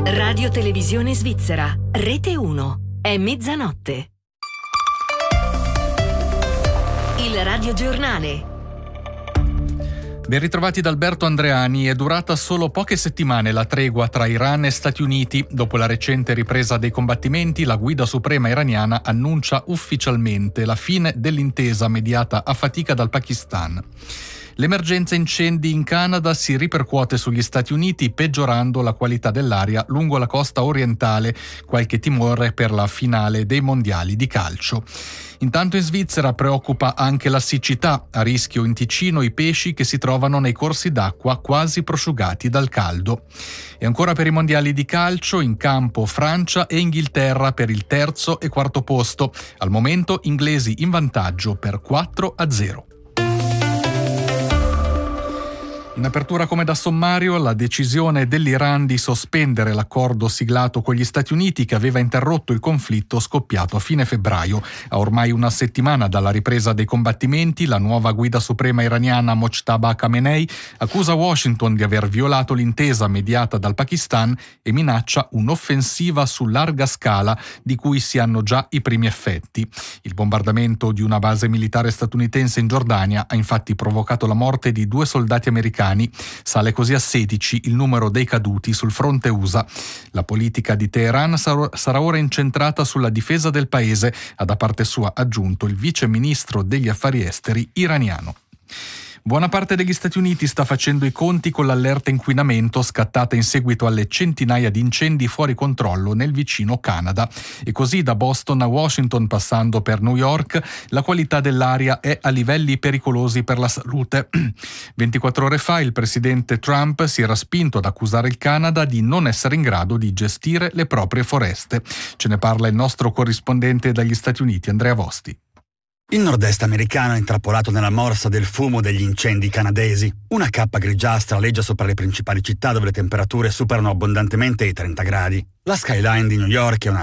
Radio Televisione Svizzera, Rete 1, è mezzanotte. Il radiogiornale. Ben ritrovati da Alberto Andreani. È durata solo poche settimane la tregua tra Iran e Stati Uniti. Dopo la recente ripresa dei combattimenti, la guida suprema iraniana annuncia ufficialmente la fine dell'intesa mediata a fatica dal Pakistan. L'emergenza incendi in Canada si ripercuote sugli Stati Uniti, peggiorando la qualità dell'aria lungo la costa orientale, qualche timore per la finale dei mondiali di calcio. Intanto in Svizzera preoccupa anche la siccità, a rischio in Ticino i pesci che si trovano nei corsi d'acqua quasi prosciugati dal caldo. E ancora per i mondiali di calcio, in campo Francia e Inghilterra per il terzo e quarto posto. Al momento inglesi in vantaggio per 4-0. In apertura come da sommario, la decisione dell'Iran di sospendere l'accordo siglato con gli Stati Uniti che aveva interrotto il conflitto scoppiato a fine febbraio. A ormai una settimana dalla ripresa dei combattimenti, la nuova guida suprema iraniana Mojtaba Khamenei accusa Washington di aver violato l'intesa mediata dal Pakistan e minaccia un'offensiva su larga scala di cui si hanno già i primi effetti. Il bombardamento di una base militare statunitense in Giordania ha infatti provocato la morte di 2 soldati americani. Sale così a 16 il numero dei caduti sul fronte USA. La politica di Teheran sarà ora incentrata sulla difesa del paese, ha da parte sua aggiunto il vice ministro degli affari esteri iraniano. Buona parte degli Stati Uniti sta facendo i conti con l'allerta inquinamento scattata in seguito alle centinaia di incendi fuori controllo nel vicino Canada. E così da Boston a Washington, passando per New York, la qualità dell'aria è a livelli pericolosi per la salute. 24 ore fa il presidente Trump si era spinto ad accusare il Canada di non essere in grado di gestire le proprie foreste. Ce ne parla il nostro corrispondente dagli Stati Uniti, Andrea Vosti. Il nord-est americano è intrappolato nella morsa del fumo degli incendi canadesi. Una cappa grigiastra aleggia sopra le principali città dove le temperature superano abbondantemente i 30 gradi. La skyline di New York è una